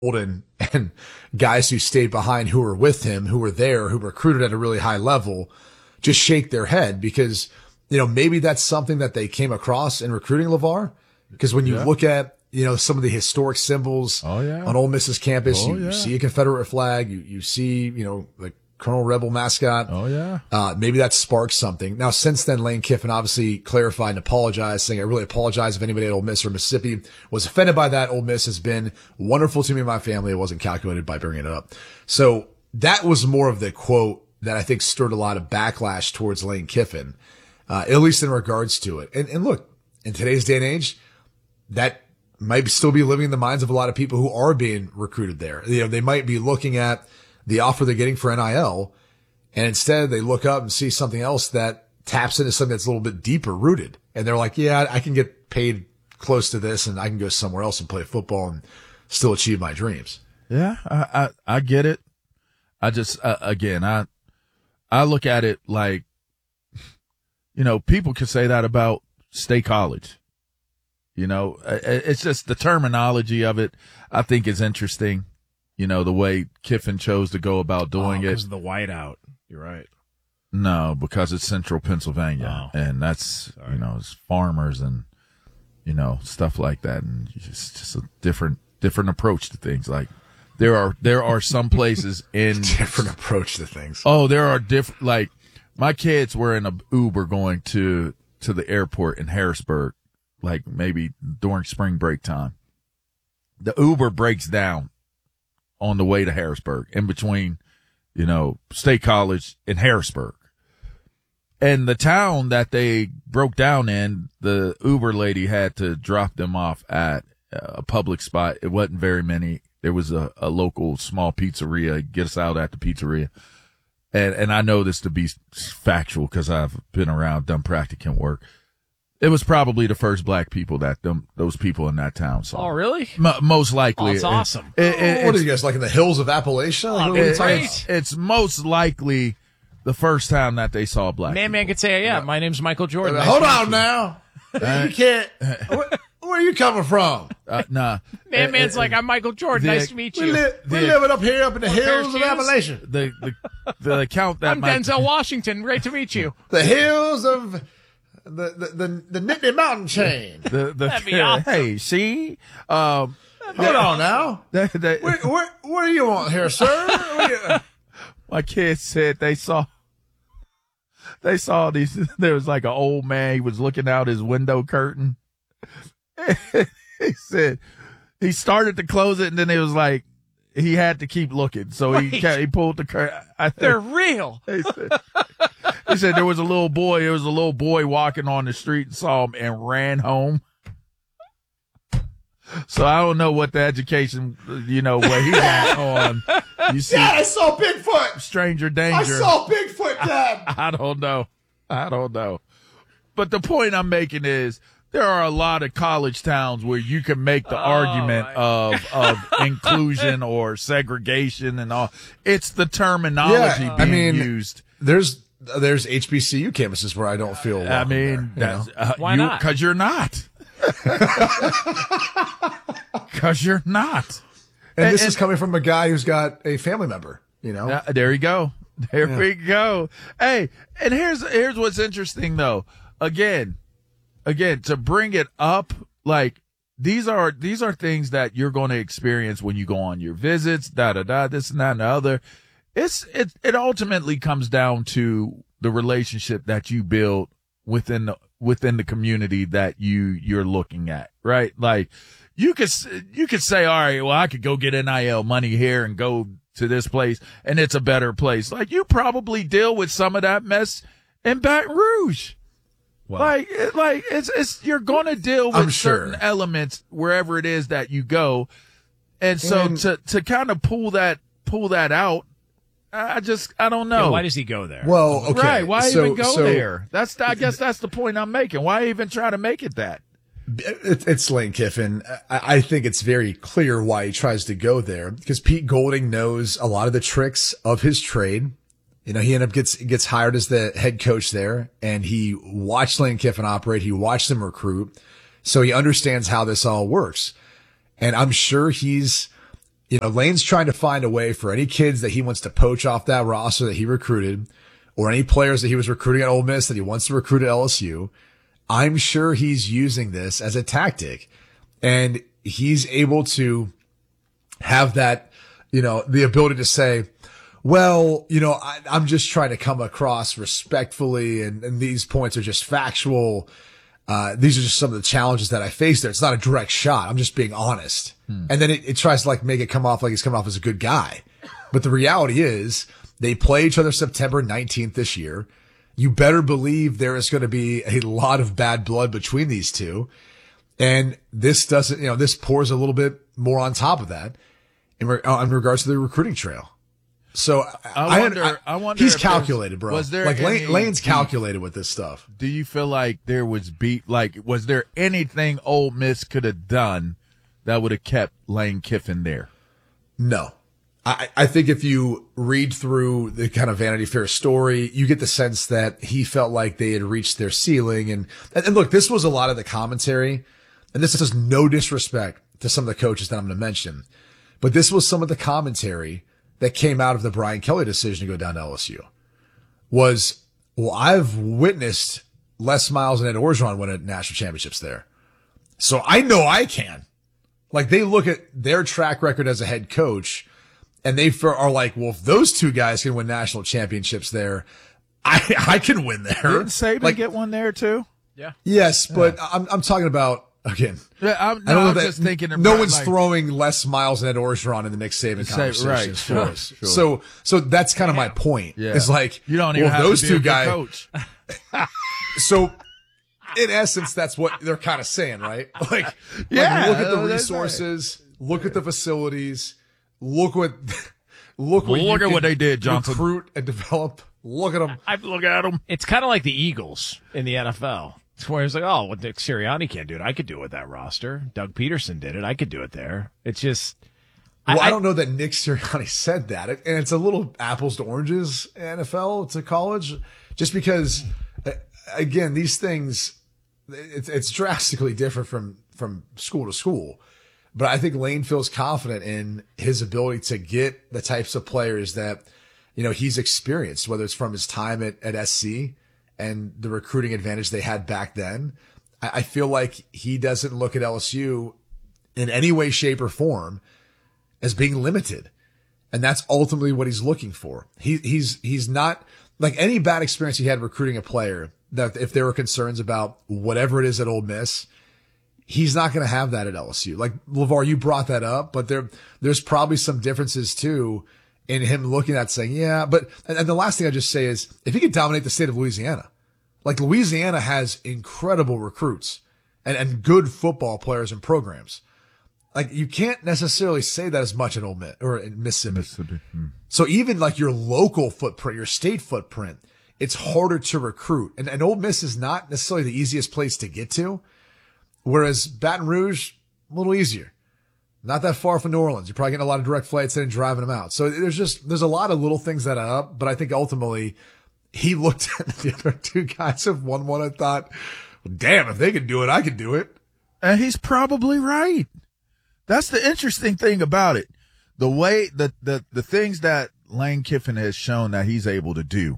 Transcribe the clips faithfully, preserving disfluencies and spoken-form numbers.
Golden and guys who stayed behind, who were with him, who were there, who recruited at a really high level, just shake their head because, you know, maybe that's something that they came across in recruiting LeVar. Because when you yeah. look at, you know, some of the historic symbols oh, yeah. on Ole Miss's campus, oh, you, yeah. you see a Confederate flag, you, you see, you know, the Colonel Rebel mascot. Oh, yeah. Uh, maybe that sparks something. Now, since then, Lane Kiffin obviously clarified and apologized, saying, I really apologize if anybody at Ole Miss or Mississippi was offended by that. Ole Miss has been wonderful to me and my family. It wasn't calculated by bringing it up. So that was more of the quote that I think stirred a lot of backlash towards Lane Kiffin, uh, at least in regards to it. And, and look, in today's day and age, that might still be living in the minds of a lot of people who are being recruited there. You know, they might be looking at the offer they're getting for N I L, and instead they look up and see something else that taps into something that's a little bit deeper rooted. And they're like, yeah, I can get paid close to this and I can go somewhere else and play football and still achieve my dreams. Yeah, I, I, I get it. I just, uh, again, I, I look at it like, you know, people could say that about State College. You know, it's just the terminology of it, I think, is interesting. You know, the way Kiffin chose to go about doing oh, it. Because of the whiteout. You're right. No, because it's central Pennsylvania. Oh. And that's, Sorry. you know, it's farmers and, you know, stuff like that. And it's just a different, different approach to things. Like there are, there are some places in different approach to things. Oh, there are different, like my kids were in a Uber going to, to the airport in Harrisburg, like maybe during spring break time. The Uber breaks down on the way to Harrisburg, in between, you know, State College and Harrisburg. And the town that they broke down in, the Uber lady had to drop them off at a public spot. It wasn't very many. There was a, a local small pizzeria. Get us out at the pizzeria. And, and I know this to be factual because I've been around, done practicant work. It was probably the first black people that them, those people in that town saw. Oh, really? M- most likely. Oh, that's awesome. It, it, what are you guys, like in the hills of Appalachia? Oh, Like, what are it- you talking it's, it's most likely the first time that they saw black Man, people. man could say, yeah, my name's Michael Jordan. about? Nice Hold to on meet now. You can't. Where, where are you coming from? Uh, nah. you. Man, man's Uh, like, I'm Michael Jordan. the- Nice to meet We, you. li- we The- living up here up in the pair of hills of shoes? Appalachia. The, the, the account that I'm my, Denzel Washington. Great to meet you. The hills of the the the, the Nittany Mountain chain. the, the, That'd be awesome. hey, see, um, Hold on now. that, that, Where, where, what do you want here, sir? What do you- my kids said they saw, they saw these, there was like an old man, he was looking out his window curtain. He said, he started to close it and then it was like, he had to keep looking. So he Wait. kept, he pulled the curtain. I think They're real. he said, he said there was a little boy, there was a little boy walking on the street and saw him and ran home. So I don't know what the education, you know, where he's at on, you see, Dad, I saw Bigfoot. stranger I danger. saw Bigfoot, Dad. I don't know. I don't know. But the point I'm making is there are a lot of college towns where you can make the Oh, argument my- of, of inclusion or segregation and all. It's the terminology Yeah, being I mean, used. There's there's H B C U campuses where I don't feel welcome I mean, there, you know? that's, uh, Why you, not? Cause you're not. Cause you're not. and this and- is coming from a guy who's got a family member, you know. Uh, there you go. There Yeah. we go. Hey, and here's here's what's interesting though. Again, again, to bring it up, like these are these are things that you're going to experience when you go on your visits, da da da, this and that and the other. It's it it ultimately comes down to the relationship that you build within the within the community that you you're looking at, right? Like you could s- you could say, all right, well, I could go get N I L money here and go to this place, and it's a better place. Like you probably deal with some of that mess in Baton Rouge. Well, Like, it- like it's it's you're going to deal with I'm sure. certain elements wherever it is that you go, and so And- to to kind of pull that pull that out, I just I don't yeah, know. why does he go there? Well, okay. Right? Why so, even go so there? That's I guess that's the point I'm making. Why even try to make it that? It, it's Lane Kiffin. I, I think it's very clear why he tries to go there because Pete Golding knows a lot of the tricks of his trade. You know, he ended up gets gets hired as the head coach there, and he watched Lane Kiffin operate. He watched him recruit, so he understands how this all works. And I'm sure he's You know, Lane's trying to find a way for any kids that he wants to poach off that roster that he recruited, or any players that he was recruiting at Ole Miss that he wants to recruit at L S U. I'm sure he's using this as a tactic, and he's able to have that, you know, the ability to say, well, you know, I, I'm just trying to come across respectfully, and, and these points are just factual. Uh, these are just some of the challenges that I face there. It's not a direct shot. I'm just being honest. Hmm. And then it, it tries to like make it come off like he's coming off as a good guy. But the reality is they play each other September nineteenth this year. You better believe there is going to be a lot of bad blood between these two. And this doesn't, you know, this pours a little bit more on top of that in, re- in regards to the recruiting trail. So I wonder, I, I, I wonder he's if calculated, bro. Was there like any, Lane, Lane's calculated with this stuff. Do you feel like there was beat? Like, was there anything Ole Miss could have done that would have kept Lane Kiffin there? No. I, I think if you read through the kind of Vanity Fair story, you get the sense that he felt like they had reached their ceiling. And, and, and look, this was a lot of the commentary, and this is no disrespect to some of the coaches that I'm going to mention, but this was some of the commentary that came out of the Brian Kelly decision to go down to L S U. Was, well, I've witnessed Les Miles and Ed Orgeron win at national championships there, so I know I can. Like, they look at their track record as a head coach, and they are like, well, if those two guys can win national championships there, I I can win there. Didn't Saban like, get one there too? Yeah. Yes, but yeah. I'm I'm talking about again. Yeah, I'm, no, I don't know I'm that just thinking. No about, one's like, throwing Les Miles and Ed Orgeron in the Nick Saban conversation right, for sure, us. sure. So so that's kind of my point. Yeah. It's like, you don't even well, have those to be two a good guys. coach. So, in essence, that's what they're kind of saying, right? Like, Yeah, like, look at the that's resources, look at the facilities, look what, look what, Look you at can what they did, Johnson. recruit and develop. Look at them. I look at them. It's kind of like the Eagles in the N F L. It's where it's like, oh, well, Nick Sirianni can't do it. I could do it with that roster. Doug Peterson did it. I could do it there. It's just. Well, I, I, I don't know that Nick Sirianni said that, and it's a little apples to oranges, N F L to college, just because, again, these things, it's, it's drastically different from from school to school. But I think Lane feels confident in his ability to get the types of players that, you know, he's experienced, whether it's from his time at, at S C and the recruiting advantage they had back then. I, I feel like he doesn't look at L S U in any way, shape, or form as being limited. And that's ultimately what he's looking for. He, he's, he's not like any bad experience he had recruiting a player that if there were concerns about whatever it is at Ole Miss, he's not going to have that at L S U. Like, LeVar, you brought that up, but there, there's probably some differences too in him looking at saying, yeah, but, and, and the last thing I just say is if he could dominate the state of Louisiana, like Louisiana has incredible recruits and, and good football players and programs. Like, you can't necessarily say that as much in Ole Miss or in Mississippi. Mississippi. Hmm. So even like your local footprint, your state footprint, it's harder to recruit. And, and Ole Miss is not necessarily the easiest place to get to. Whereas Baton Rouge, a little easier. Not that far from New Orleans. You're probably getting a lot of direct flights in and driving them out. So there's just, there's a lot of little things that are up, but I think ultimately he looked at the other two guys who've won one and thought, well, damn, if they could do it, I could do it. And he's probably right. That's the interesting thing about it. The way the, the, the things that Lane Kiffin has shown that he's able to do.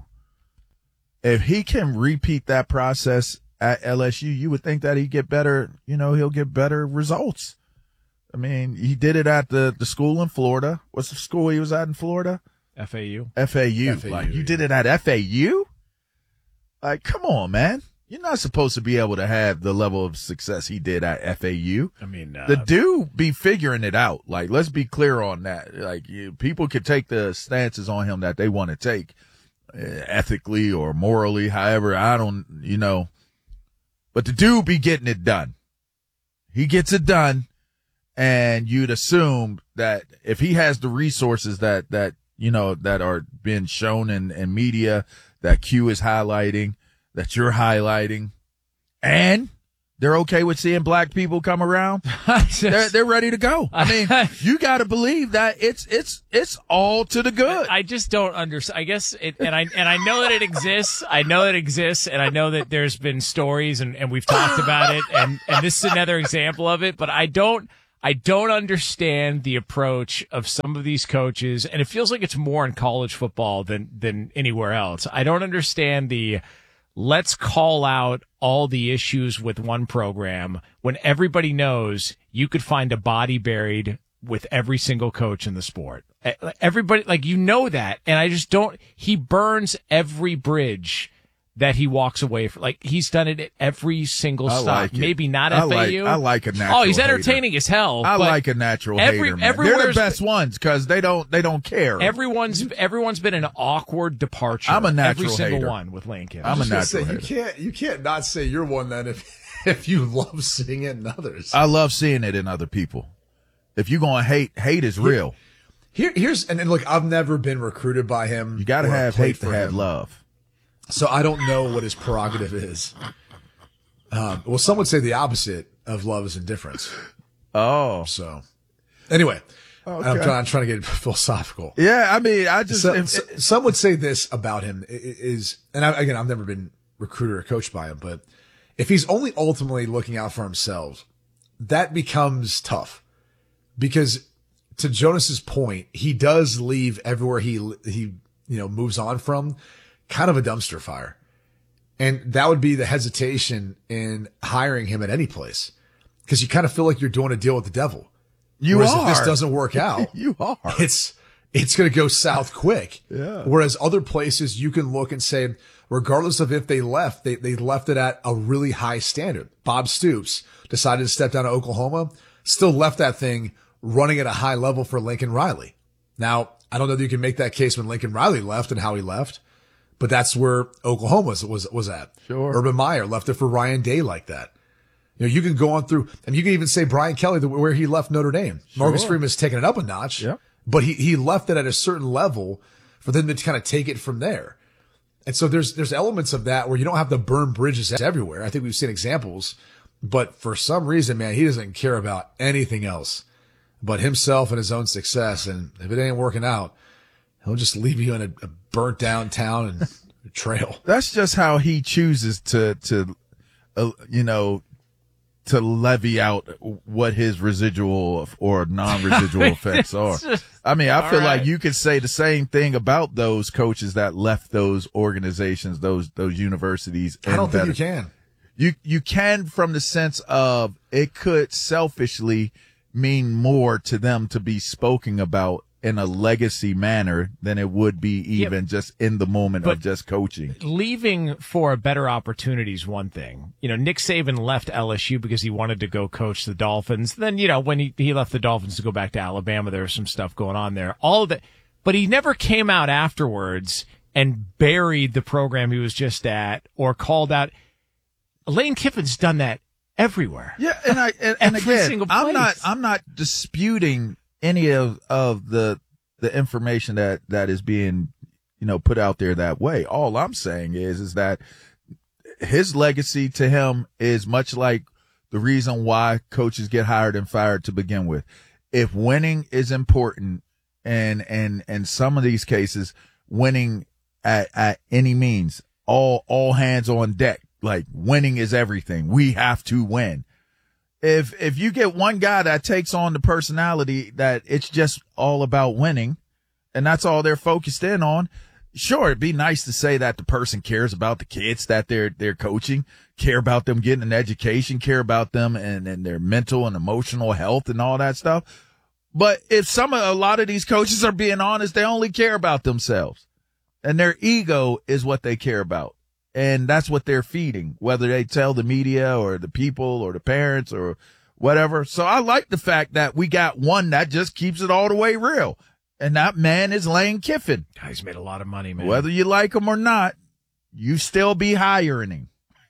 If he can repeat that process at L S U, you would think that he'd get better, you know, he'll get better results. I mean, he did it at the, the school in Florida. What's the school he was at in Florida? F A U. F A U. F A U, Like, you yeah. did it at F A U? Like, come on, man. You're not supposed to be able to have the level of success he did at F A U. I mean, uh, The dude be figuring it out. Like, let's be clear on that. Like, you, people could take the stances on him that they want to take, uh, ethically or morally, however, I don't, you know. But the dude be getting it done. He gets it done, and you'd assume that if he has the resources that, that, you know, that are being shown in, in media, that Q is highlighting, that you're highlighting, and they're okay with seeing black people come around, they're, they're ready to go. I mean, you got to believe that it's, it's, it's all to the good. I just don't understand. I guess it, and I and I know that it exists. I know it exists, and I know that there's been stories, and, and we've talked about it, and and this is another example of it. But I don't. I don't understand the approach of some of these coaches, and it feels like it's more in college football than than anywhere else. I don't understand the let's call out all the issues with one program when everybody knows you could find a body buried with every single coach in the sport. Everybody, like, you know that, and I just don't, he burns every bridge that he walks away from. Like, he's done it at every single I stop. like it. Maybe not I F A U. like, I like a natural Oh, he's hater. entertaining as hell. I but like a natural every- hater, man. They're the everywhere's- best ones because they don't they don't care. Everyone's everyone's been an awkward departure. I'm a natural every single hater. one with Lane Kiffin. I'm a I was gonna natural say, you hater. can't you can't not say you're one then if if you love seeing it in others. I love seeing it in other people. If you're going to hate, hate is real. Here here's and, and look, I've never been recruited by him. You got to or have played hate to for have him. love. So I don't know what his prerogative is. Um, well, some would say the opposite of love is indifference. Oh. So anyway, Okay. I'm, trying, I'm trying to get philosophical. Yeah, I mean, I just... So, if- so- some would say this about him i- i- is, and I, again, I've never been recruited or coached by him, but if he's only ultimately looking out for himself, that becomes tough because to Jonas's point, he does leave everywhere he, he, you know, moves on from kind of a dumpster fire. And that would be the hesitation in hiring him at any place because you kind of feel like you're doing a deal with the devil. you Whereas are. if this doesn't work out, you are. it's it's going to go south quick. Yeah. Whereas other places you can look and say, regardless of if they left, they, they left it at a really high standard. Bob Stoops decided to step down to Oklahoma, still left that thing running at a high level for Lincoln Riley. Now, I don't know that you can make that case when Lincoln Riley left and how he left, but that's where Oklahoma was, was, was at. Sure. Urban Meyer left it for Ryan Day like that. You know, you can go on through, and you can even say Brian Kelly, the, where he left Notre Dame. Marcus Freeman has taken it up a notch, Yep. but he, he left it at a certain level for them to kind of take it from there. And so there's, there's elements of that where you don't have to burn bridges everywhere. I think we've seen examples, but for some reason, man, he doesn't care about anything else but himself and his own success. And if it ain't working out, he'll just leave you in a, a burnt down town and a trail. That's just how he chooses to, to, uh, you know, to levy out what his residual or non-residual effects are. I mean, I feel right. like you could say the same thing about those coaches that left those organizations, those, those universities. I don't think better- you can. You, you can from the sense of it could selfishly mean more to them to be spoken about in a legacy manner than it would be even just in the moment But- of just coaching. Leaving for a better opportunity is one thing. You know, Nick Saban left L S U because he wanted to go coach the Dolphins. Then, you know, when he, he left the Dolphins to go back to Alabama, there was some stuff going on there. All of that. But he never came out afterwards and buried the program he was just at or called out. Lane Kiffin's done that everywhere. Yeah, and I and, and Every again, single I'm place. not I'm not disputing any of of the the information that that is being, you know, put out there that way. All I'm saying is is that his legacy to him is much like the reason why coaches get hired and fired to begin with. If winning is important, and and and some of these cases, winning at at any means, all all hands on deck. Like winning is everything. We have to win. If if you get one guy that takes on the personality that it's just all about winning, and that's all they're focused in on, sure, it'd be nice to say that the person cares about the kids that they're they're coaching, care about them getting an education, care about them and, and their mental and emotional health and all that stuff. But if some a lot of these coaches are being honest, they only care about themselves, and their ego is what they care about. And that's what they're feeding, whether they tell the media or the people or the parents or whatever. So I like the fact that we got one that just keeps it all the way real. And that man is Lane Kiffin. He's made a lot of money, man. Whether you like him or not, you still be hiring him.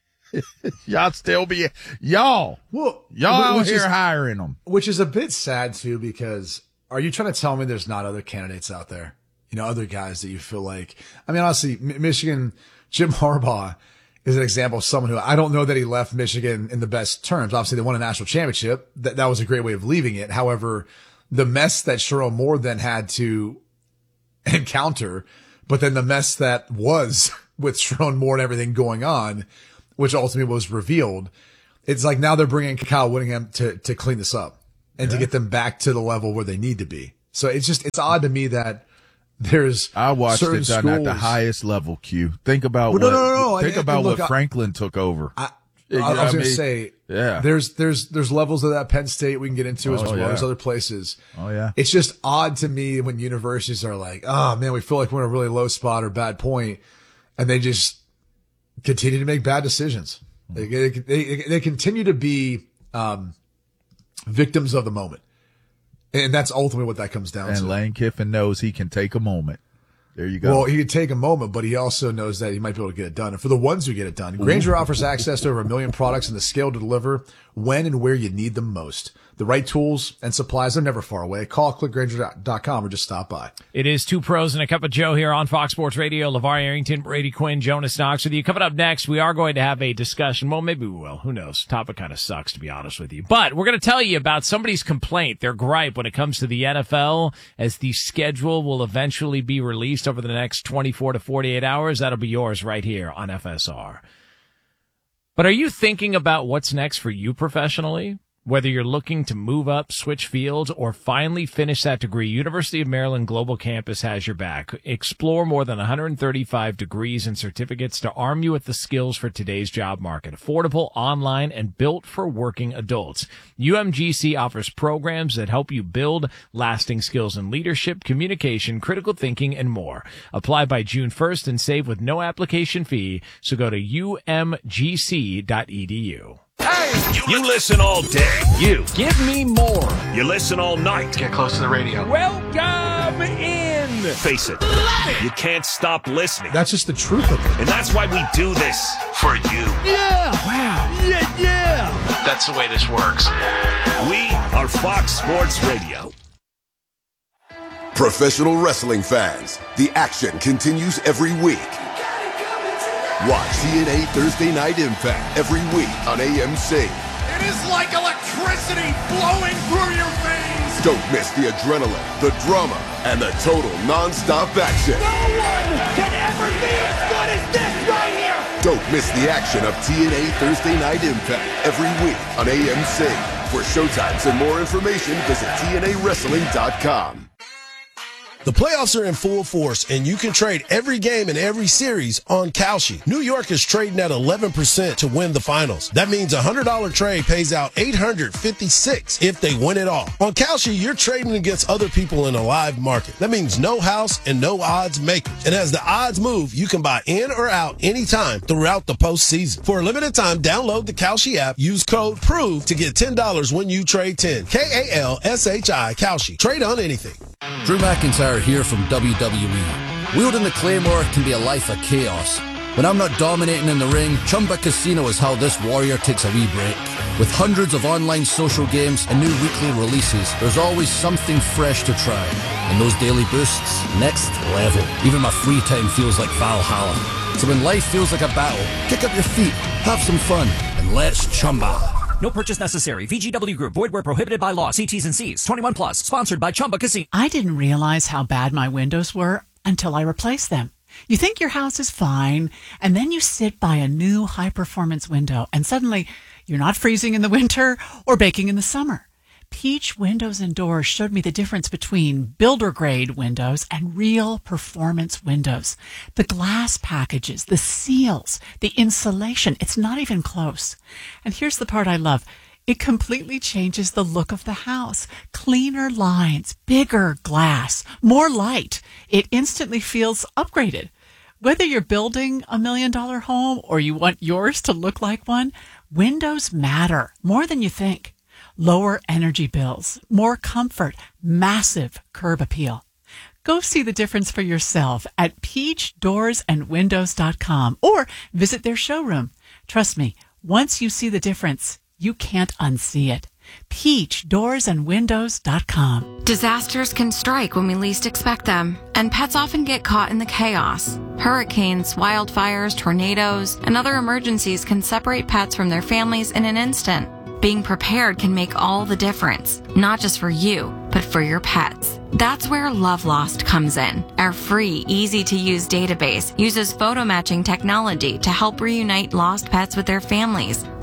Y'all still be, y'all, Well, y'all out which here is, hiring them. which is a bit sad too, because are you trying to tell me there's not other candidates out there? You know, other guys that you feel like, I mean, honestly, M- Michigan, Jim Harbaugh is an example of someone who I don't know that he left Michigan in the best terms. Obviously, they won a national championship. That, that was a great way of leaving it. However, the mess that Sherrone Moore then had to encounter, but then the mess that was with Sherrone Moore and everything going on, which ultimately was revealed. It's like now they're bringing Kyle Whittingham to, to clean this up. and yeah. to get them back to the level where they need to be. So it's just, it's odd to me that there's I watched it done schools, at the highest level, Q. Think about well, what, no, no, no, think I, about look, what Franklin I, took over. I, I, I was going to say, yeah. there's, there's, there's levels of that Penn State we can get into as oh, well yeah. as other places. Oh yeah. It's just odd to me when universities are like, oh man, we feel like we're in a really low spot or bad point, and they just continue to make bad decisions. They, they, they, they continue to be, um, victims of the moment. And that's ultimately what that comes down and to. And Lane Kiffin knows he can take a moment. There you go. Well, he can take a moment, but he also knows that he might be able to get it done. And for the ones who get it done, Grainger offers access to over a million products and the scale to deliver when and where you need them most. The right tools and supplies are never far away. Call click grainger dot com or just stop by. It is Two Pros and a Cup of Joe here on Fox Sports Radio. LeVar Arrington, Brady Quinn, Jonas Knox with you. Coming up next, we are going to have a discussion. Well, maybe we will. Who knows? Topic kind of sucks, to be honest with you. But we're going to tell you about somebody's complaint, their gripe when it comes to the N F L, as the schedule will eventually be released over the next twenty-four to forty-eight hours. That'll be yours right here on F S R. But are you thinking about what's next for you professionally? Whether you're looking to move up, switch fields, or finally finish that degree, University of Maryland Global Campus has your back. Explore more than one hundred thirty-five degrees and certificates to arm you with the skills for today's job market. Affordable, online, and built for working adults. U M G C offers programs that help you build lasting skills in leadership, communication, critical thinking, and more. Apply by June first and save with no application fee, so go to U M G C dot E D U. Hey! You listen all day. You. Give me more. You listen all night. Get close to the radio. Welcome in. Face it. You can't stop listening. That's just the truth of it. And that's why we do this. For you. Yeah. Wow. Yeah, yeah. That's the way this works. We are Fox Sports Radio. Professional wrestling fans, the action continues every week. Watch T N A Thursday Night Impact every week on A M C. It is like electricity flowing through your veins. Don't miss the adrenaline, the drama, and the total non-stop action. No one can ever be as good as this right here. Don't miss the action of T N A Thursday Night Impact every week on A M C. For showtimes and more information, visit T N A wrestling dot com. The playoffs are in full force, and you can trade every game in every series on Kalshi. New York is trading at eleven percent to win the finals. That means a one hundred dollars trade pays out eight hundred fifty-six dollars if they win it all. On Kalshi, you're trading against other people in a live market. That means no house and no odds makers. And as the odds move, you can buy in or out anytime throughout the postseason. For a limited time, download the Kalshi app, use code PROVE to get ten dollars when you trade ten. K A L S H I, Kalshi. Trade on anything. Drew McIntyre here from W W E. Wielding the Claymore can be a life of chaos. When I'm not dominating in the ring, Chumba Casino is how this warrior takes a wee break. With hundreds of online social games and new weekly releases, there's always something fresh to try. And those daily boosts, next level. Even my free time feels like Valhalla. So when life feels like a battle, kick up your feet, have some fun, and let's Chumba. No purchase necessary. V G W Group. Void where prohibited by law. See T's and C's. twenty-one plus. Sponsored by Chumba Casino. I didn't realize how bad my windows were until I replaced them. You think your house is fine, and then you sit by a new high-performance window, and suddenly you're not freezing in the winter or baking in the summer. Peach Windows and Doors showed me the difference between builder-grade windows and real performance windows. The glass packages, the seals, the insulation, it's not even close. And here's the part I love. It completely changes the look of the house. Cleaner lines, bigger glass, more light. It instantly feels upgraded. Whether you're building a million-dollar home or you want yours to look like one, windows matter more than you think. Lower energy bills, more comfort, massive curb appeal. Go see the difference for yourself at peach doors and windows dot com or visit their showroom. Trust me, once you see the difference, you can't unsee it. peach doors and windows dot com. Disasters can strike when we least expect them, and pets often get caught in the chaos. Hurricanes, wildfires, tornadoes, and other emergencies can separate pets from their families in an instant. Being prepared can make all the difference, not just for you, but for your pets. That's where Love Lost comes in. Our free, easy-to-use database uses photo matching technology to help reunite lost pets with their families,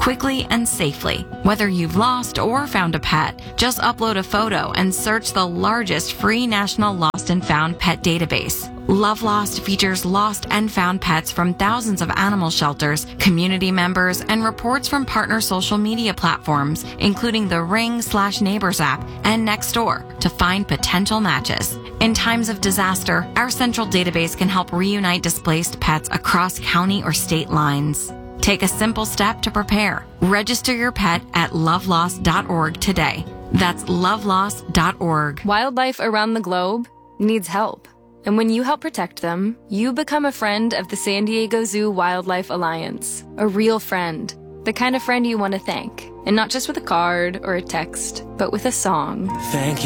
quickly and safely. Whether you've lost or found a pet, just upload a photo and search the largest free national lost and found pet database. Love Lost features lost and found pets from thousands of animal shelters, community members, and reports from partner social media platforms, including the Ring slash Neighbors app and Nextdoor, to find potential matches. In times of disaster, our central database can help reunite displaced pets across county or state lines. Take a simple step to prepare. Register your pet at love lost dot org today. That's love lost dot org. Wildlife around the globe needs help. And when you help protect them, you become a friend of the San Diego Zoo Wildlife Alliance. A real friend. The kind of friend you want to thank. And not just with a card or a text, but with a song. Thank